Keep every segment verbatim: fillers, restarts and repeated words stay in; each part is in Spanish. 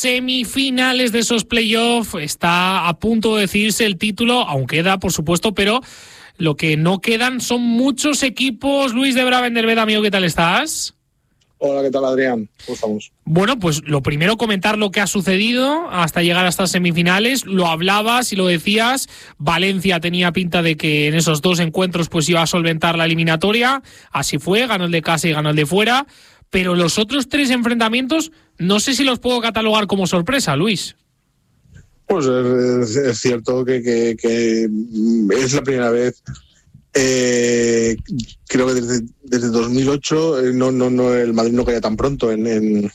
semifinales de esos playoffs. Está a punto de decidirse el título, aún queda, por supuesto, pero lo que no quedan son muchos equipos. Luis de Bravenderved, amigo, ¿qué tal estás? Hola, ¿qué tal, Adrián? ¿Cómo estamos? Bueno, pues lo primero, comentar lo que ha sucedido hasta llegar a estas semifinales. Lo hablabas y lo decías, Valencia tenía pinta de que en esos dos encuentros pues iba a solventar la eliminatoria. Así fue, ganó el de casa y ganó el de fuera. Pero los otros tres enfrentamientos, no sé si los puedo catalogar como sorpresa, Luis. Pues es, es cierto que, que, que es la primera vez. Eh, creo que desde, desde dos mil ocho eh, no, no, no, el Madrid no caía tan pronto en, en,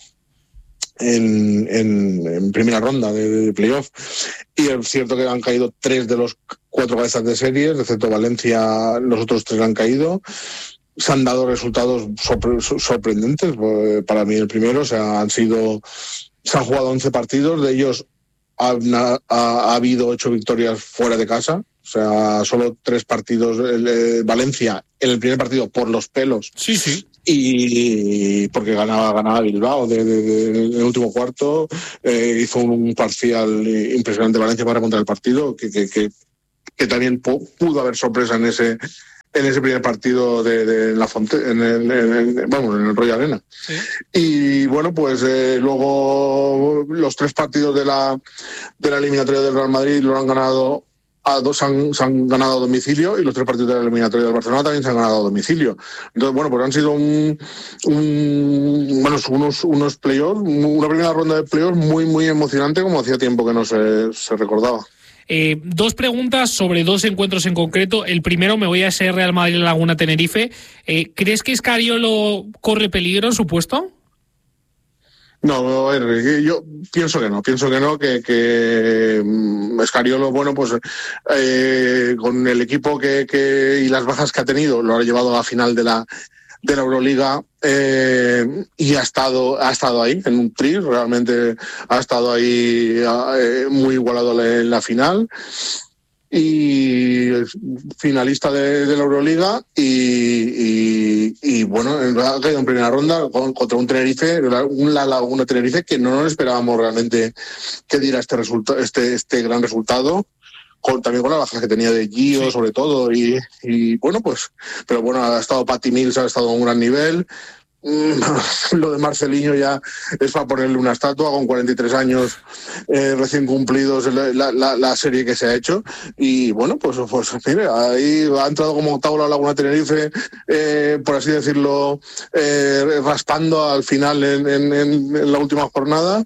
en, en, en primera ronda de, de playoff. Y es cierto que han caído tres de los cuatro cabezas de series, excepto Valencia, los otros tres han caído. Se han dado resultados sorpre- sorprendentes. Para mí el primero, o sea, han sido, se han jugado once partidos, de ellos ha, ha, ha habido ocho victorias fuera de casa. O sea, solo tres partidos, eh, Valencia en el primer partido por los pelos. Sí, sí. Y porque ganaba, ganaba Bilbao de, de, de, de, en el último cuarto. Eh, hizo un parcial impresionante Valencia para contra el partido, que, que, que, que también pudo haber sorpresa en ese en ese primer partido de, de la Fonte, en el, en el, vamos, en el Royal Arena. Sí. Y bueno, pues eh, luego los tres partidos de la, de la eliminatoria del Real Madrid lo han ganado. A dos han, se han ganado a domicilio y los tres partidos de la eliminatoria del Barcelona también se han ganado a domicilio. Entonces, bueno, pues han sido un, un bueno, unos, unos playoffs, una primera ronda de playoffs muy, muy emocionante, como hacía tiempo que no se, se recordaba. Eh, dos preguntas sobre dos encuentros en concreto. El primero, me voy a ese Real Madrid-Laguna Tenerife. Eh, ¿Crees que Scariolo corre peligro en su puesto? No, a ver, yo pienso que no, pienso que no, que, que Scariolo, bueno, pues eh, con el equipo que, que y las bajas que ha tenido, lo ha llevado a la final de la de la Euroliga eh, y ha estado ha estado ahí en un tri, realmente ha estado ahí eh, muy igualado en la final. Y finalista de, de la Euroliga y, y, y bueno, ha caído en primera ronda contra un Tenerife, un La Laguna Tenerife que no nos esperábamos realmente que diera este resultado, este, este gran resultado, con, también con la baja que tenía de Gio, sí, sobre todo, y, y bueno, pues, pero bueno, ha estado Patty Mills, ha estado a un gran nivel. Lo de Marcelinho ya es para ponerle una estatua con cuarenta y tres años eh, recién cumplidos, la, la, la serie que se ha hecho. Y bueno, pues, pues mire, ahí ha entrado como octavo la Laguna Tenerife, eh, por así decirlo, eh, raspando al final en, en, en la última jornada.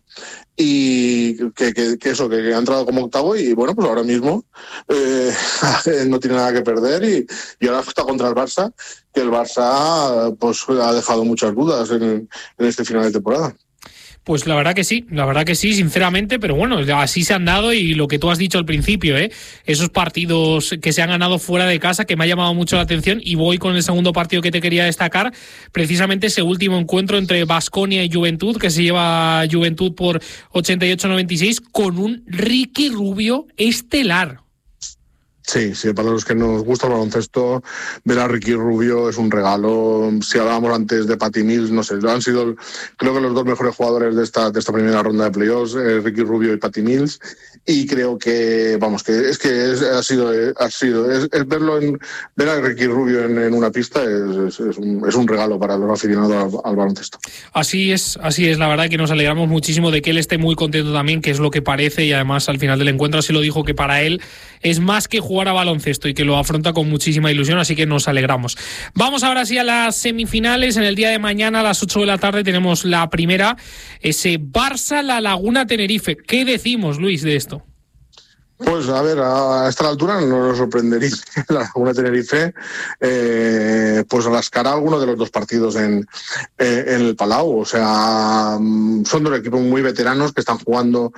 Y que, que, que eso, que ha entrado como octavo y bueno, pues ahora mismo eh, no tiene nada que perder y, y ahora está contra el Barça, que el Barça pues ha dejado muchas dudas en, en este final de temporada. Pues la verdad que sí, la verdad que sí, sinceramente, pero bueno, así se han dado y lo que tú has dicho al principio, ¿eh? Esos partidos que se han ganado fuera de casa que me ha llamado mucho la atención y voy con el segundo partido que te quería destacar, precisamente ese último encuentro entre Baskonia y Juventud, que se lleva Juventud por ochenta y ocho a noventa y seis con un Ricky Rubio estelar. Sí, sí, para los que nos gusta el baloncesto, ver a Ricky Rubio es un regalo. Si hablábamos antes de Patty Mills, no sé, han sido, creo que los dos mejores jugadores de esta, de esta primera ronda de playoffs, eh, Ricky Rubio y Patty Mills, y creo que, vamos, que es que es, ha sido, ha sido, es, es verlo en, ver a Ricky Rubio en, en una pista es, es, es, un, es un regalo para los aficionados al, al baloncesto. Así es, así es, la verdad que nos alegramos muchísimo de que él esté muy contento también, que es lo que parece, y además al final del encuentro así lo dijo, que para él es más que jugar a baloncesto y que lo afronta con muchísima ilusión, así que nos alegramos. Vamos ahora sí a las semifinales. En el día de mañana a las ocho de la tarde tenemos la primera, ese Barça-La Laguna Tenerife. ¿Qué decimos, Luis, de esto? Pues a ver, a esta altura no nos sorprendería la Laguna Tenerife eh, pues rascará alguno de los dos partidos en, eh, en el Palau. O sea, son dos equipos muy veteranos que están jugando,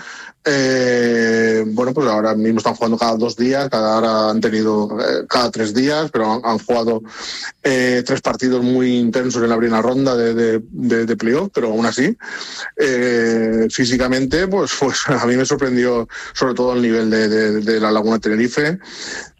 eh, bueno, pues ahora mismo están jugando cada dos días, cada hora han tenido eh, cada tres días, pero han, han jugado eh, tres partidos muy intensos en la primera ronda de, de, de, de playoff, pero aún así, eh, físicamente, pues, pues a mí me sorprendió sobre todo el nivel de De, de la Laguna Tenerife.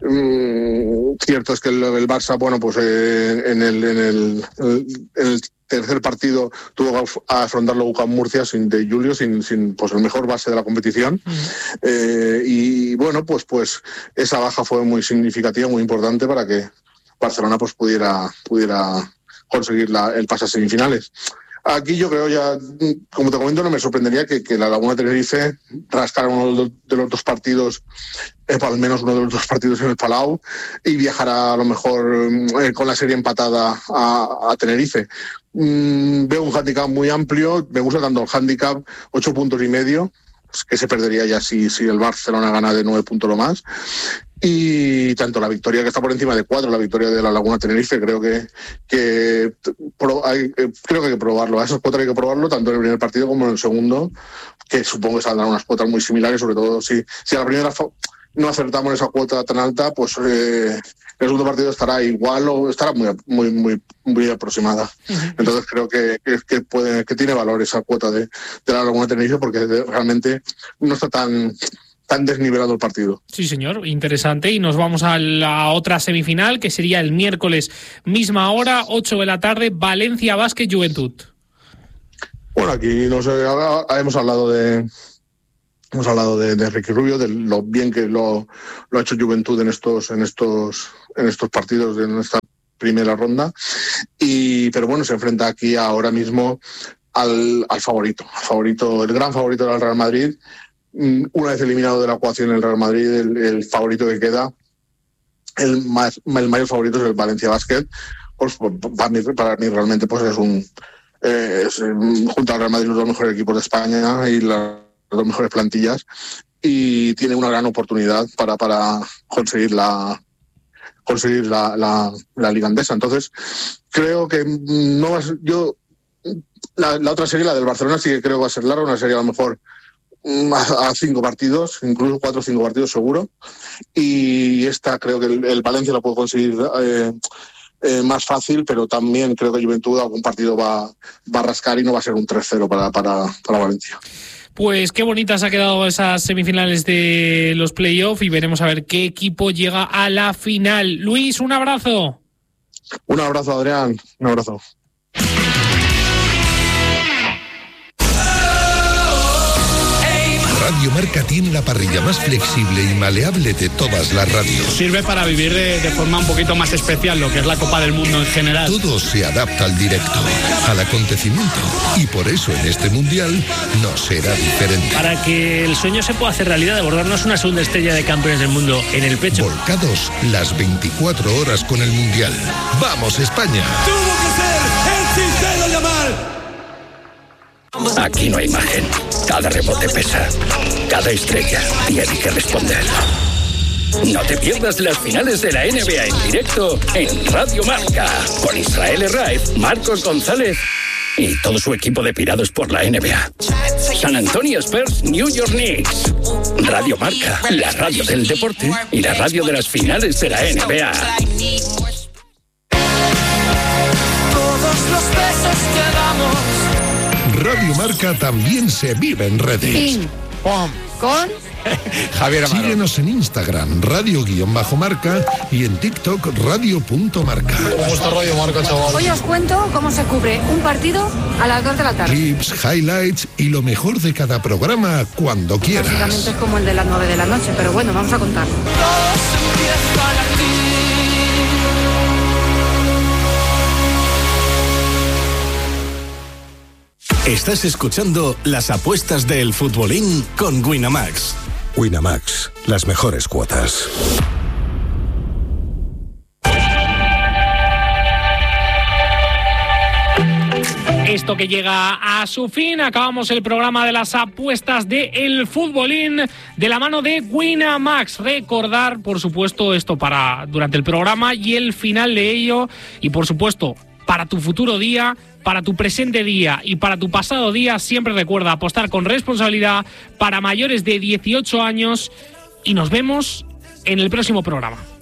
Mm, cierto es que el, el Barça, bueno, pues eh, en, el, en, el, en el tercer partido tuvo que afrontarlo U C A M Murcia sin de Julio, sin, sin pues el mejor base de la competición. Mm. Eh, y bueno, pues, pues esa baja fue muy significativa, muy importante para que Barcelona pues pudiera, pudiera conseguir la, el pase a semifinales. Aquí yo creo ya, como te comento, no me sorprendería que, que la Laguna Tenerife rascara uno de los dos partidos, eh, al menos uno de los dos partidos en el Palau, y viajara a lo mejor eh, con la serie empatada a, a Tenerife. Mm, veo un handicap muy amplio, me gusta tanto el handicap, ocho puntos y medio, que se perdería ya si, si el Barcelona gana de nueve puntos o más. Y tanto la victoria, que está por encima de cuatro, la victoria de la Laguna Tenerife, creo que, que pro, hay, creo que hay que probarlo. A esos cuatro hay que probarlo, tanto en el primer partido como en el segundo, que supongo que saldrán unas cuotas muy similares, sobre todo si, si a la primera no acertamos esa cuota tan alta, pues eh, el segundo partido estará igual o estará muy muy muy, muy aproximada. Uh-huh. Entonces creo que, que, que, puede, que tiene valor esa cuota de, de la Laguna Tenerife, porque realmente no está tan... tan desnivelado el partido. Sí, señor, interesante. Y nos vamos a la otra semifinal, que sería el miércoles, misma hora, ocho de la tarde, Valencia Basket Juventud. Bueno, aquí no sé, hemos hablado de hemos hablado de, de Ricky Rubio, de lo bien que lo, lo ha hecho Juventud en estos, en estos, en estos partidos de nuestra primera ronda. Y pero bueno, se enfrenta aquí ahora mismo al, al favorito, al favorito, el gran favorito del Real Madrid. Una vez eliminado de la ecuación el Real Madrid, el, el favorito que queda, el, más, el mayor favorito es el Valencia Basket. Pues, para, mí, para mí realmente pues es un eh, es, junto al Real Madrid, los dos mejores equipos de España y la, las dos mejores plantillas, y tiene una gran oportunidad para, para conseguir la conseguir la, la, la Liga Andesa. Entonces creo que no va a ser, yo la, la otra serie, la del Barcelona, sí que creo que va a ser larga, una serie a lo mejor a cinco partidos, incluso cuatro o cinco partidos seguro, y esta creo que el, el Valencia lo puede conseguir eh, eh, más fácil, pero también creo que Juventud algún partido va, va a rascar y no va a ser un tres cero para, para, para Valencia. Pues qué bonitas ha quedado esas semifinales de los playoffs, y veremos a ver qué equipo llega a la final. Luis, un abrazo. Un abrazo, Adrián, un abrazo. Radio Marca tiene la parrilla más flexible y maleable de todas las radios. Sirve para vivir de, de forma un poquito más especial lo que es la Copa del Mundo en general. Todo se adapta al directo, al acontecimiento, y por eso en este Mundial no será diferente. Para que el sueño se pueda hacer realidad de bordarnos una segunda estrella de campeones del mundo en el pecho. Volcados las veinticuatro horas con el Mundial. ¡Vamos, España! ¡Tuvo que ser el Cicelo Yamal! Aquí no hay imagen. Cada rebote pesa. Cada estrella tiene que responder. No te pierdas las finales de la N B A en directo en Radio Marca. Con Israel Herraiz, Marcos González y todo su equipo de pirados por la N B A. San Antonio Spurs, New York Knicks. Radio Marca, la radio del deporte y la radio de las finales de la N B A. Todos los besos que damos. Radio Marca también se vive en redes. Ping, pom, con Javier Amaro. Síguenos en Instagram, radio-marca, y en TikTok, radio.marca. ¿Cómo está Radio Marca, chaval? Hoy os cuento cómo se cubre un partido a las dos de la tarde. Clips, highlights y lo mejor de cada programa cuando quieras. Básicamente es como el de las nueve de la noche, pero bueno, vamos a contarlo. Todos empiezan aquí. Estás escuchando las apuestas del futbolín con Winamax. Winamax, las mejores cuotas. Esto que llega a su fin, acabamos el programa de las apuestas de El Futbolín de la mano de Winamax. Recordar, por supuesto, esto para durante el programa y el final de ello, y por supuesto, para tu futuro día, para tu presente día y para tu pasado día, siempre recuerda apostar con responsabilidad para mayores de dieciocho años, y nos vemos en el próximo programa.